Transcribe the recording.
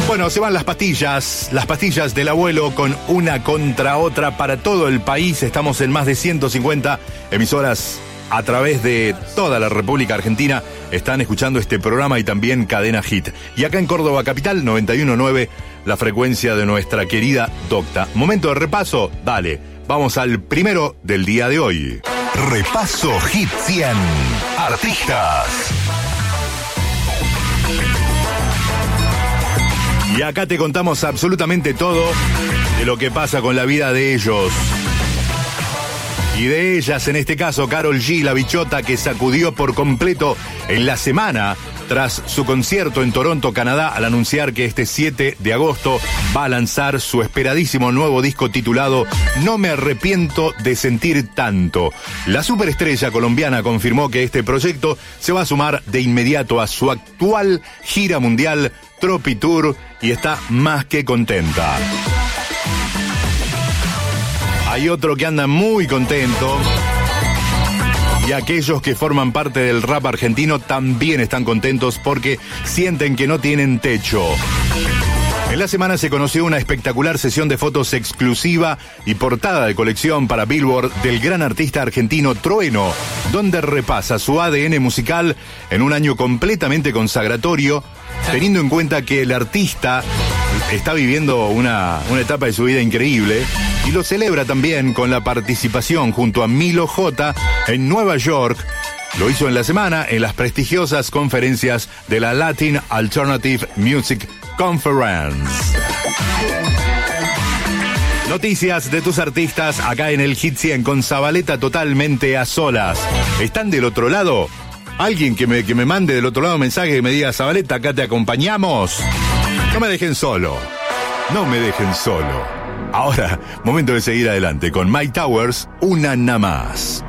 Bueno, se van las pastillas del abuelo con una contra otra para todo el país. Estamos en más de 150 emisoras a través de toda la República Argentina. Están escuchando este programa y también Cadena Hit. Y acá en Córdoba Capital, 91.9, la frecuencia de nuestra querida Docta. Momento de repaso, dale, vamos al primero del día de hoy. Repaso Hit 100. Artistas. Y acá te contamos absolutamente todo de lo que pasa con la vida de ellos. Y de ellas, en este caso, Karol G, la bichota que sacudió por completo en la semana tras su concierto en Toronto, Canadá, al anunciar que este 7 de agosto va a lanzar su esperadísimo nuevo disco titulado No me arrepiento de sentir tanto. La superestrella colombiana confirmó que este proyecto se va a sumar de inmediato a su actual gira mundial Tropi Tour y está más que contenta. Hay otro que anda muy contento y aquellos que forman parte del rap argentino también están contentos porque sienten que no tienen techo. En la semana se conoció una espectacular sesión de fotos exclusiva y portada de colección para Billboard del gran artista argentino Trueno, donde repasa su ADN musical en un año completamente consagratorio, teniendo en cuenta que el artista está viviendo una etapa de su vida increíble y lo celebra también con la participación junto a Milo J en Nueva York. Lo hizo en la semana en las prestigiosas conferencias de la Latin Alternative Music Conference. Noticias de tus artistas acá en el Hit 100 con Zabaleta totalmente a solas. ¿Están del otro lado? Alguien que me mande del otro lado un mensaje que me diga: Zabaleta, acá te acompañamos. No me dejen solo. No me dejen solo. Ahora, momento de seguir adelante con Mike Towers, Una nada más.